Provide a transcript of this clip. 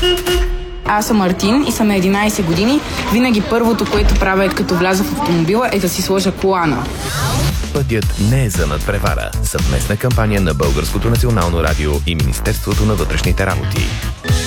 Аз съм Мартин и съм на 11 години. Винаги първото, което правя като вляза в автомобила, е да си сложа колана. Пътят не е за надпревара. Съвместна кампания на Българското национално радио и Министерството на вътрешните работи.